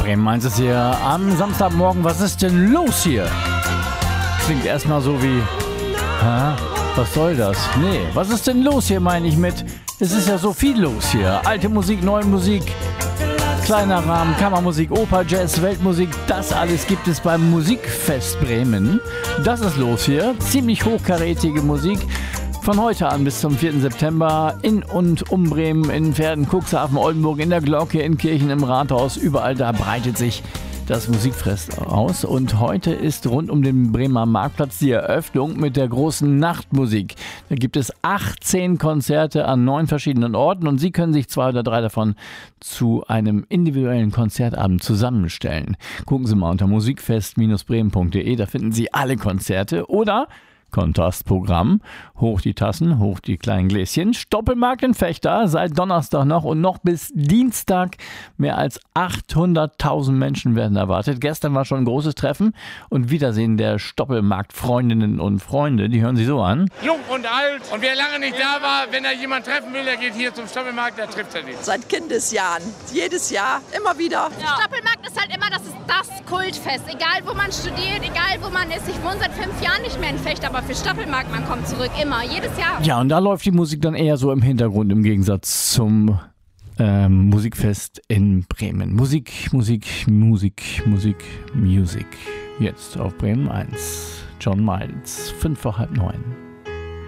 Bremen 1 ist hier am Samstagmorgen. Was ist denn los hier? Klingt erstmal so wie, was soll das? Nee, was ist denn los hier, meine ich mit, es ist ja so viel los hier. Alte Musik, neue Musik, kleiner Rahmen, Kammermusik, Oper, Jazz, Weltmusik, das alles gibt es beim Musikfest Bremen. Das ist los hier, ziemlich hochkarätige Musik. Von heute an bis zum 4. September in und um Bremen, in Verden, Cuxhaven, Oldenburg, in der Glocke, in Kirchen, im Rathaus, überall da breitet sich das Musikfest aus. Und heute ist rund um den Bremer Marktplatz die Eröffnung mit der großen Nachtmusik. Da gibt es 18 Konzerte an 9 verschiedenen Orten und Sie können sich 2 oder 3 davon zu einem individuellen Konzertabend zusammenstellen. Gucken Sie mal unter musikfest-bremen.de, da finden Sie alle Konzerte oder Kontrastprogramm. Hoch die Tassen, hoch die kleinen Gläschen. Stoppelmarkt in Vechta, seit Donnerstag noch und noch bis Dienstag. Mehr als 800.000 Menschen werden erwartet. Gestern war schon ein großes Treffen und Wiedersehen der Stoppelmarkt-Freundinnen und Freunde. Die hören sich so an. Jung und alt. Und wer lange nicht da war, wenn er jemand treffen will, der geht hier zum Stoppelmarkt, der trifft er nicht. Seit Kindesjahren. Jedes Jahr. Immer wieder. Ja. Stoppelmarkt ist halt immer, das ist das Kultfest. Egal, wo man studiert, egal, wo man ist. Ich wohne seit 5 Jahren nicht mehr in Vechta, aber für Stoppelmarkt, man kommt zurück. Immer. Jedes Jahr. Ja, und da läuft die Musik dann eher so im Hintergrund im Gegensatz zum Musikfest in Bremen. Musik. Jetzt auf Bremen 1. John Miles, 8:05.